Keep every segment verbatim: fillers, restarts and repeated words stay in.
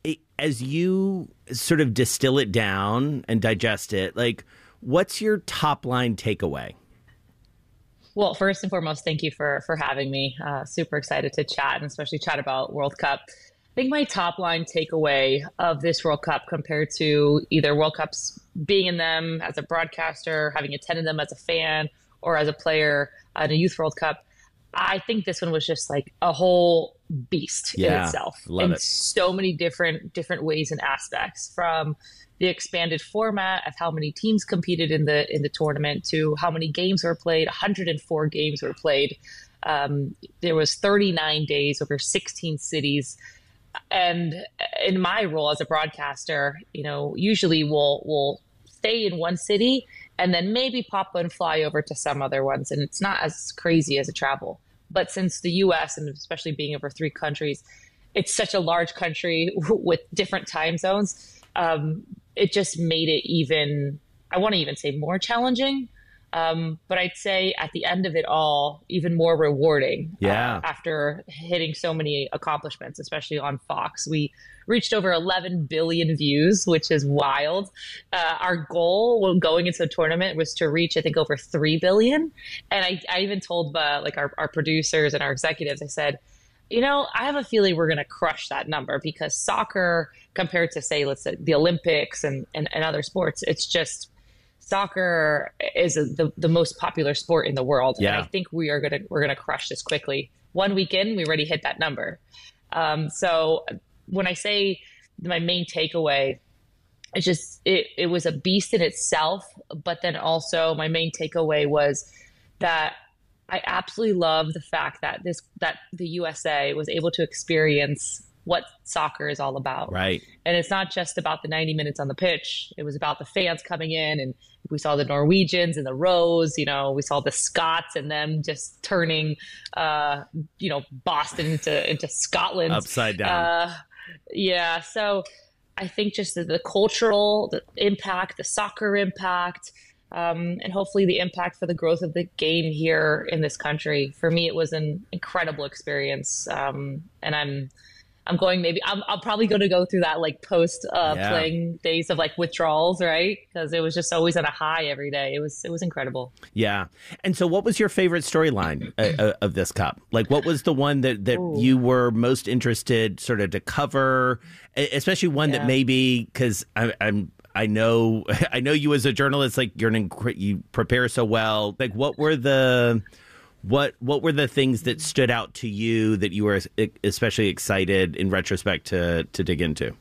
it, as you sort of distill it down and digest it, like, what's your top line takeaway? Well, first and foremost, thank you for for having me. Uh, super excited to chat and especially chat about World Cup. I think my top line takeaway of this World Cup compared to either World Cups being in them as a broadcaster, having attended them as a fan, or as a player at a Youth World Cup, I think this one was just like a whole beast yeah, in itself. Love in it. so many different different ways and aspects, from the expanded format of how many teams competed in the in the tournament to how many games were played. one hundred four games were played. Um, there was thirty-nine days over sixteen cities. And in my role as a broadcaster, you know, usually we'll we'll stay in one city and then maybe pop and fly over to some other ones. And it's not as crazy as a travel. But since the U S, and especially being over three countries, it's such a large country with different time zones. Um, it just made it even, I want to even say more challenging. Um, but I'd say at the end of it all, even more rewarding. Yeah. Uh, after hitting so many accomplishments, especially on Fox. We reached over eleven billion views, which is wild. Uh, our goal when going into the tournament was to reach, I think, over three billion. And I, I even told uh, like our, our producers and our executives, I said, you know, I have a feeling we're going to crush that number, because soccer, compared to, say, let's say the Olympics and, and, and other sports, it's just, soccer is a, the, the most popular sport in the world. Yeah. And I think we are going to, we're going to crush this quickly. One weekend, we already hit that number. Um, so when I say my main takeaway, it's just, it, it was a beast in itself. But then also my main takeaway was that I absolutely love the fact that this, that the U S A was able to experience what soccer is all about. Right. And it's not just about the ninety minutes on the pitch. It was about the fans coming in, and we saw the Norwegians and the Rose, you know, we saw the Scots and them just turning, uh, you know, Boston into, into Scotland. Upside down. Uh, yeah. So I think just the, the cultural the impact, the soccer impact, um, and hopefully the impact for the growth of the game here in this country. For me, it was an incredible experience. Um, and I'm, I'm going maybe I'm, I'm probably going to go through that like post uh, Yeah. playing days of like withdrawals, right? Because it was just always on a high every day. It was it was incredible. Yeah. And so what was your favorite storyline uh, of this cup? Like, what was the one that, that Ooh. you were most interested sort of to cover, e- especially one Yeah. that maybe, because I'm I know I know you as a journalist, like you're an incre- you prepare so well. Like, what were the What what were the things that stood out to you that you were especially excited in retrospect to to dig into?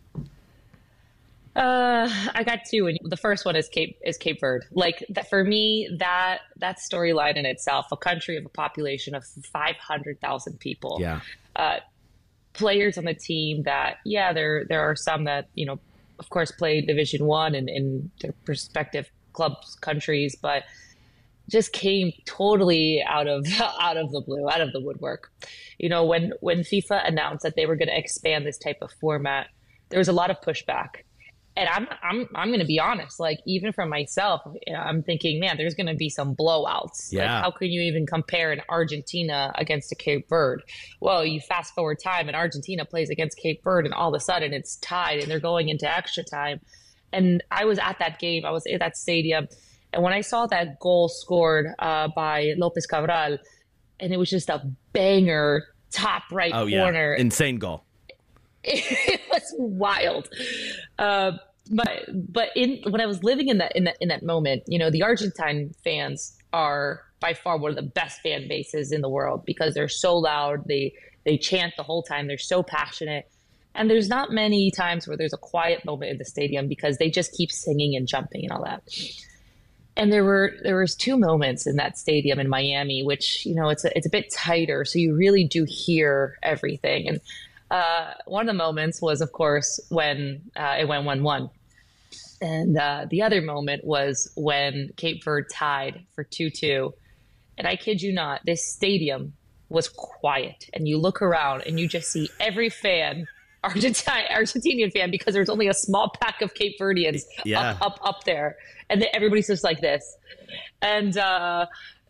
Uh, I got two, and the first one is Cape is Cape Verde. Like that for me, that that storyline in itself, a country of a population of five hundred thousand people. Yeah. Uh, players on the team that, yeah, there there are some that, you know, of course, played Division One in, in their respective clubs countries, but just came totally out of out of the blue, out of the woodwork. You know, when when FIFA announced that they were going to expand this type of format, there was a lot of pushback. And I'm I'm I'm going to be honest, like even for myself, you know, I'm thinking, man, there's going to be some blowouts. Yeah. Like, how can you even compare an Argentina against a Cape Verde? Well, you fast forward time and Argentina plays against Cape Verde, and all of a sudden it's tied and they're going into extra time. And I was at that game, I was at that stadium. And when I saw that goal scored uh, by Lopez Cabral, and it was just a banger, top right Oh, yeah. corner. Insane goal. It was wild. Uh, but but in when I was living in that in that in that moment, you know, the Argentine fans are by far one of the best fan bases in the world, because they're so loud. They they chant the whole time. They're so passionate. And there's not many times where there's a quiet moment in the stadium, because they just keep singing and jumping and all that. And there were there was two moments in that stadium in Miami, which, you know, it's a, it's a bit tighter, so you really do hear everything. And uh, one of the moments was, of course, when uh, it went one one. And uh, the other moment was when Cape Verde tied for two two. And I kid you not, this stadium was quiet. And you look around and you just see every fan, Argentine, Argentinian fan, because there's only a small pack of Cape Verdeans Yeah. up, up, up there. And then everybody's just like this. And uh,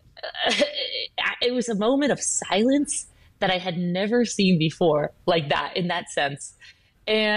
it was a moment of silence that I had never seen before, like that, in that sense. And